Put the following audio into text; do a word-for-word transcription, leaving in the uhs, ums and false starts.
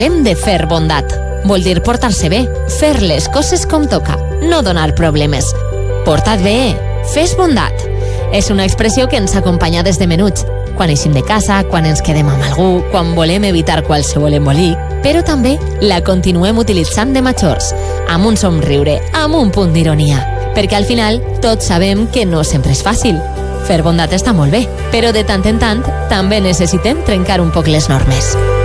Hem de fer bondat. Vol dir portar-se bé, fer les coses com toca, no donar problemes. Porta't bé, fes bondat. És una expressió que ens acompanya des de menuts, quan eixim de casa, quan ens quedem amb algú, quan volem evitar qualsevol embolic, però també la continuem utilitzant de majors, amb un somriure, amb un punt d'ironia, perquè al final tots sabem que no sempre és fàcil. Fer bondat està molt bé, però de tant en tant també necessitem trencar un poc les normes.